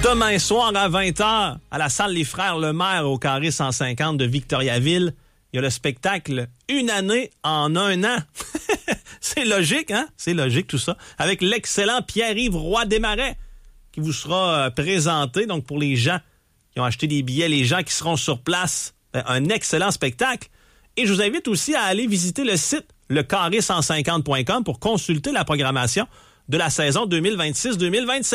Demain soir à 20h, à la salle Les Frères Lemaire au carré 150 de Victoriaville, il y a le spectacle Une année en un an. C'est logique, hein? C'est logique tout ça. Avec l'excellent Pierre-Yves Roy Desmarais qui vous sera présenté. Donc pour les gens qui ont acheté des billets, les gens qui seront sur place, un excellent spectacle. Et je vous invite aussi à aller visiter le site lecarré150.com pour consulter la programmation de la saison 2026-2027.